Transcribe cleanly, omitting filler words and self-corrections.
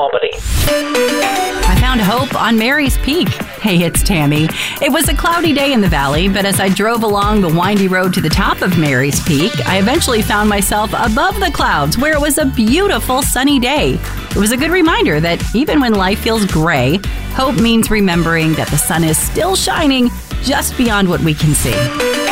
Albany. I found hope on Mary's Peak. Hey, it's Tammy. It was a cloudy day in the valley, but as I drove along the windy road to the top of Mary's Peak, I eventually found myself above the clouds where it was a beautiful sunny day. It was a good reminder that even when life feels gray, hope means remembering that the sun is still shining just beyond what we can see.